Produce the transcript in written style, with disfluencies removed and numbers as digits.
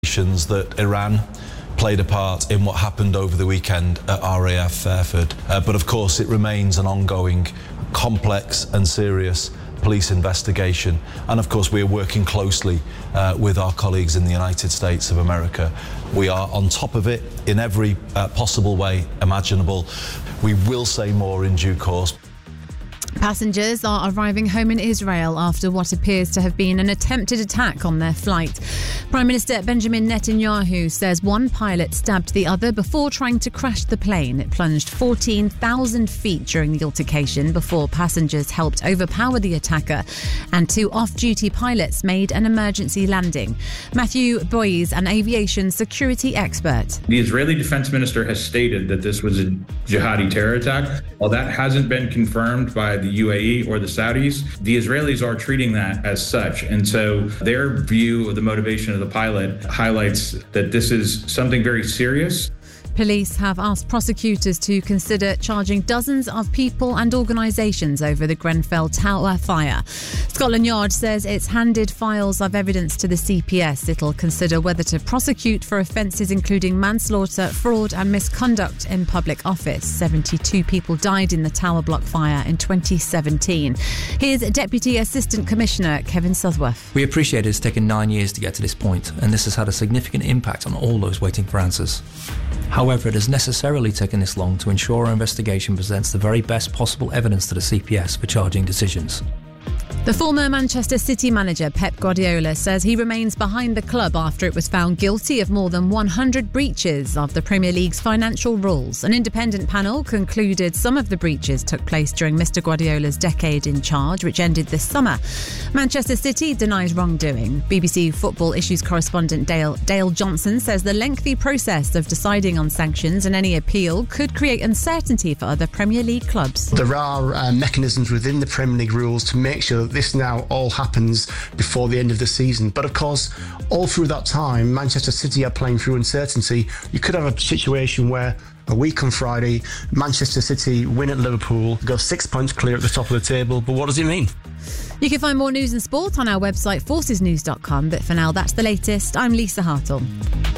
that Iran played a part in what happened over the weekend at RAF Fairford. But of course it remains an ongoing, complex and serious police investigation. And of course we are working closely with our colleagues in the United States of America. We are on top of it in every possible way imaginable. We will say more in due course. Passengers are arriving home in Israel after what appears to have been an attempted attack on their flight. Prime Minister Benjamin Netanyahu says one pilot stabbed the other before trying to crash the plane. It plunged 14,000 feet during the altercation before passengers helped overpower the attacker, and 2 off-duty pilots made an emergency landing. Matthew Boyes, an aviation security expert. The Israeli defense minister has stated that this was a jihadi terror attack. While that hasn't been confirmed by the UAE or the Saudis, the Israelis are treating that as such. And so their view of the motivation of the pilot highlights that this is something very serious. Police have asked prosecutors to consider charging dozens of people and organisations over the Grenfell Tower fire. Scotland Yard says it's handed files of evidence to the CPS. It'll consider whether to prosecute for offences including manslaughter, fraud and misconduct in public office. 72 people died in the tower block fire in 2017. Here's Deputy Assistant Commissioner Kevin Southworth. We appreciate it's taken 9 years to get to this point, and this has had a significant impact on all those waiting for answers. However, it has necessarily taken this long to ensure our investigation presents the very best possible evidence to the CPS for charging decisions. The former Manchester City manager Pep Guardiola says he remains behind the club after it was found guilty of more than 100 breaches of the Premier League's financial rules. An independent panel concluded some of the breaches took place during Mr Guardiola's decade in charge, which ended this summer. Manchester City denies wrongdoing. BBC Football Issues correspondent Dale Johnson says the lengthy process of deciding on sanctions and any appeal could create uncertainty for other Premier League clubs. There are mechanisms within the Premier League rules to make sure that this now all happens before the end of the season. But of course, all through that time, Manchester City are playing through uncertainty. You could have a situation where a week on Friday, Manchester City win at Liverpool, go 6 points clear at the top of the table. But what does it mean? You can find more news and sport on our website, forcesnews.com. But for now, that's the latest. I'm Lisa Hartle.